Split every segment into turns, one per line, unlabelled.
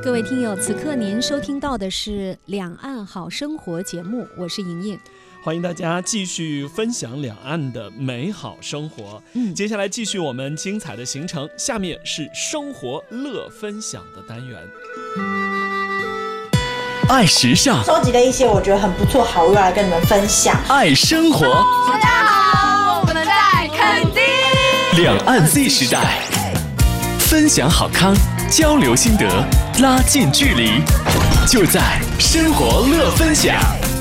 各位听友，此刻您收听到的是两岸好生活节目，我是莹莹。
欢迎大家继续分享两岸的美好生活。接下来继续我们精彩的行程，下面是生活乐分享的单元。
爱时尚，
收集了一些我觉得很不错好物来跟你们分享。
爱生活，
大家好，我们在垦丁。
两岸 Z 时代，分享好康，交流心得，拉近距离，就在生活乐分享。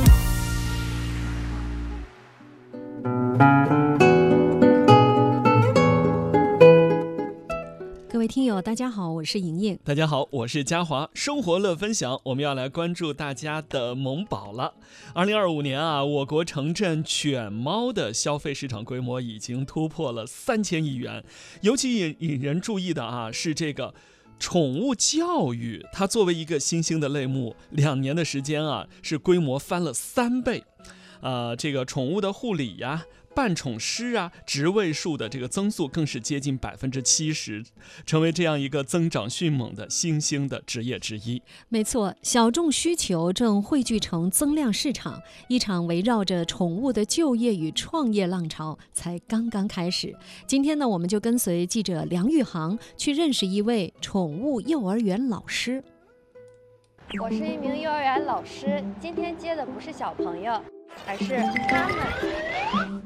各位听友大家好，我是莹莹。
大家好，我是嘉华。生活乐分享，我们要来关注大家的萌宝了。2025年啊，我国城镇犬猫的消费市场规模已经突破了3000亿元。尤其引人注意的啊，是这个宠物教育，它作为一个新兴的类目，2年的时间啊，是规模翻了3倍。这个宠物的护理呀、伴宠师啊，职位数的这个增速更是接近70%，成为这样一个增长迅猛的新兴的职业之一。
没错，小众需求正汇聚成增量市场，一场围绕着宠物的就业与创业浪潮才刚刚开始。今天呢，我们就跟随记者梁玉航去认识一位宠物幼儿园老师。
我是一名幼儿园老师，今天接的不是小朋友，而是他们。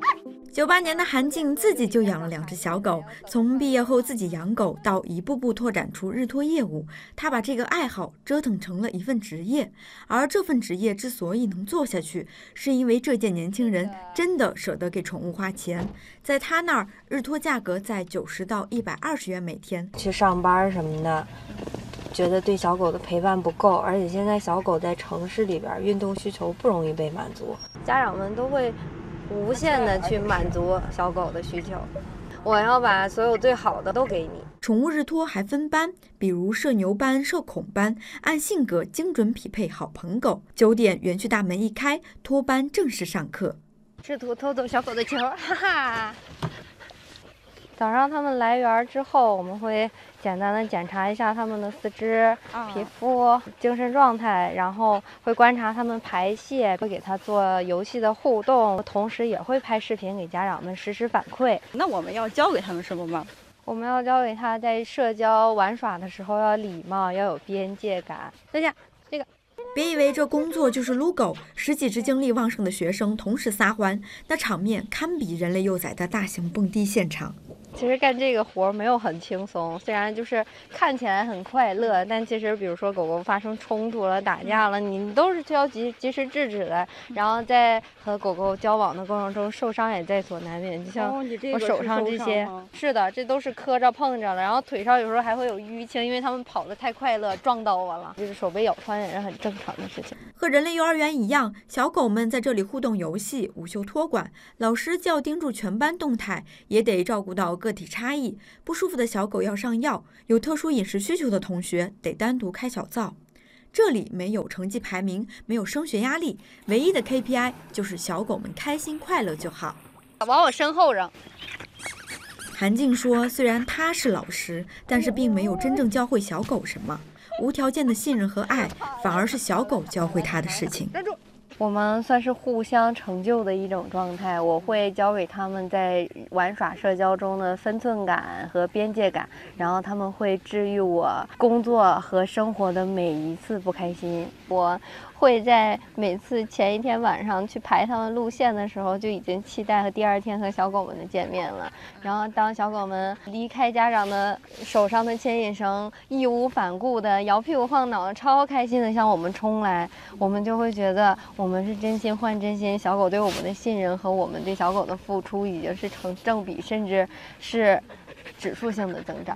98年的韩静自己就养了2只小狗，从毕业后自己养狗到一步步拓展出日托业务，他把这个爱好折腾成了一份职业。而这份职业之所以能做下去，是因为这届年轻人真的舍得给宠物花钱。在他那儿，日托价格在90到120元每天。
去上班什么的，觉得对小狗的陪伴不够，而且现在小狗在城市里边运动需求不容易被满足，家长们都会无限的去满足小狗的需求。我要把所有最好的都给你。
宠物日托还分班，比如社牛班、社恐班，按性格精准匹配好朋狗。9点园区大门一开，托班正式上课。
试图偷走小狗的球，哈哈。早上他们来园之后，我们会简单的检查一下他们的四肢、皮肤、精神状态，然后会观察他们排泄，会给他做游戏的互动，同时也会拍视频给家长们实时反馈。
那我们要教给他们什么吗？
我们要教给他在社交玩耍的时候要礼貌，要有边界感。等下，这个。
别以为这工作就是撸狗，10几只精力旺盛的学生同时撒欢，那场面堪比人类幼崽的大型蹦迪现场。
其实干这个活没有很轻松，虽然就是看起来很快乐，但其实比如说狗狗发生冲突了、打架了，你都是需要及时制止的。然后在和狗狗交往的过程中，受伤也在所难免。就像我手上这些，是的，这都是磕着碰着了。然后腿上有时候还会有淤青，因为他们跑得太快乐，撞到我了，就是手被咬穿也是很正常的事情。
和人类幼儿园一样，小狗们在这里互动游戏、午休托管，老师既要盯住全班动态，也得照顾到个体差异。不舒服的小狗要上药，有特殊饮食需求的同学得单独开小灶。这里没有成绩排名，没有升学压力，唯一的 KPI 就是小狗们开心快乐就好。
往我身后扔。
韩静说，虽然她是老师，但是并没有真正教会小狗什么，无条件的信任和爱，反而是小狗教会她的事情。
我们算是互相成就的一种状态，我会教给他们在玩耍社交中的分寸感和边界感，然后他们会治愈我工作和生活的每一次不开心。我会在每次前一天晚上去排他们路线的时候，就已经期待和第2天和小狗们的见面了。然后当小狗们离开家长的手上的牵引绳，义无反顾的摇屁股晃脑，超开心的向我们冲来，我们就会觉得我们是真心换真心，小狗对我们的信任和我们对小狗的付出已经是成正比，甚至是指数性的增长。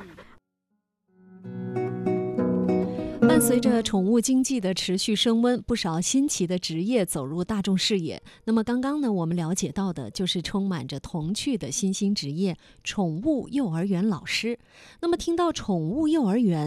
伴随着宠物经济的持续升温，不少新奇的职业走入大众视野。那么刚刚呢，我们了解到的就是充满着童趣的新兴职业——宠物幼儿园老师。那么听到宠物幼儿园，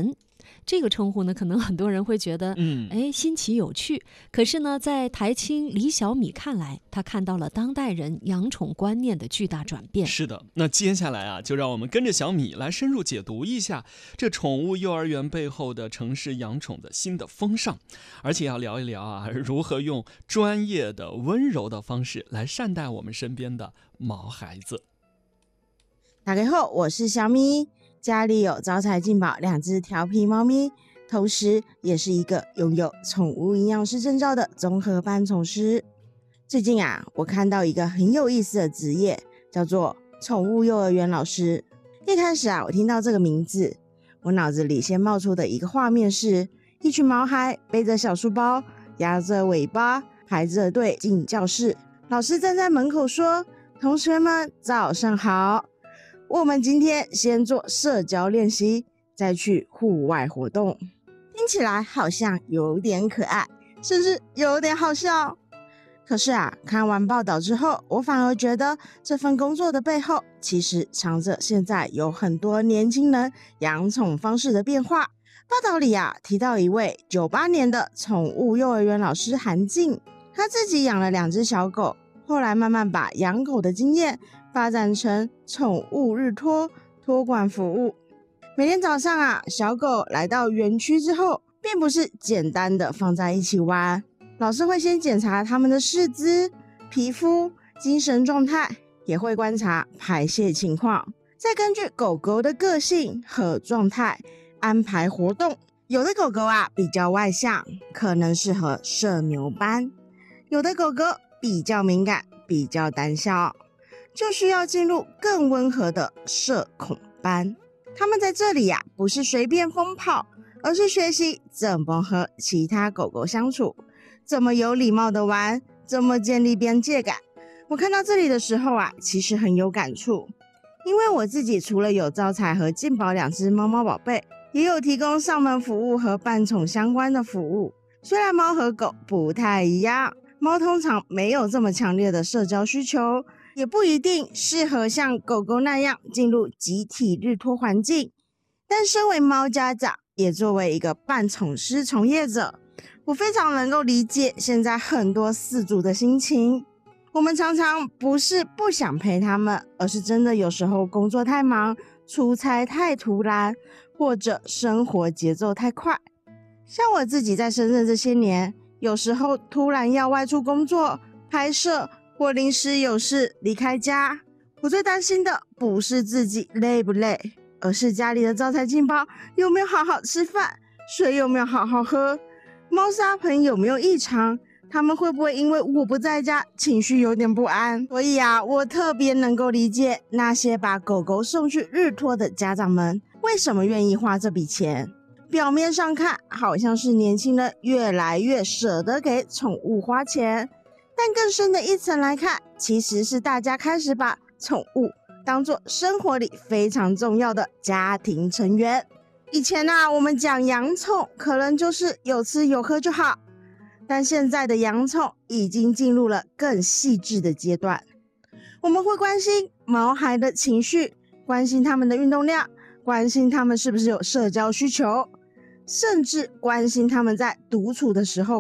这个称呼呢，可能很多人会觉得新奇有趣。可是呢，在台青李小米看来，他看到了当代人养宠观念的巨大转变。
是的，那接下来啊，就让我们跟着小米来深入解读一下这宠物幼儿园背后的城市养宠的新的风尚，而且要聊一聊啊，如何用专业的温柔的方式来善待我们身边的毛孩子。
大家好，我是小米，家里有招财进宝2只调皮猫咪，同时也是一个拥有宠物营养师证照的综合班宠师。最近啊，我看到一个很有意思的职业，叫做宠物幼儿园老师。一开始啊，我听到这个名字，我脑子里先冒出的一个画面是一群毛孩背着小书包，压着尾巴，排着队进教室。老师站在门口说：“同学们，早上好。我们今天先做社交练习，再去户外活动。”听起来好像有点可爱，甚至有点好笑。可是啊，看完报道之后，我反而觉得这份工作的背后，其实藏着现在有很多年轻人养宠方式的变化。报道里啊，提到一位98年的宠物幼儿园老师韩静，他自己养了2只小狗，后来慢慢把养狗的经验发展成宠物日托管服务。每天早上啊，小狗来到园区之后，并不是简单的放在一起玩，老师会先检查它们的四肢、皮肤、精神状态，也会观察排泄情况，再根据狗狗的个性和状态安排活动。有的狗狗啊比较外向，可能适合社牛班；有的狗狗比较敏感，比较胆小，就需要进入更温和的社恐班。他们在这里啊，不是随便疯跑，而是学习怎么和其他狗狗相处，怎么有礼貌的玩，怎么建立边界感。我看到这里的时候啊，其实很有感触，因为我自己除了有招财和进宝2只猫猫宝贝，也有提供上门服务和伴宠相关的服务。虽然猫和狗不太一样，猫通常没有这么强烈的社交需求，也不一定适合像狗狗那样进入集体日托环境。但身为猫家长，也作为一个伴宠师从业者，我非常能够理解现在很多饲主的心情。我们常常不是不想陪他们，而是真的有时候工作太忙，出差太突然，或者生活节奏太快。像我自己在深圳这些年，有时候突然要外出工作、拍摄，或临时有事离开家，我最担心的不是自己累不累，而是家里的招财进宝有没有好好吃饭，水有没有好好喝，猫砂盆有没有异常，他们会不会因为我不在家情绪有点不安。所以啊，我特别能够理解那些把狗狗送去日托的家长们为什么愿意花这笔钱。表面上看好像是年轻人越来越舍得给宠物花钱，但更深的一层来看，其实是大家开始把宠物当作生活里非常重要的家庭成员。以前啊，我们讲养宠可能就是有吃有喝就好，但现在的养宠已经进入了更细致的阶段。我们会关心毛孩的情绪，关心他们的运动量，关心他们是不是有社交需求，甚至关心他们在独处的时候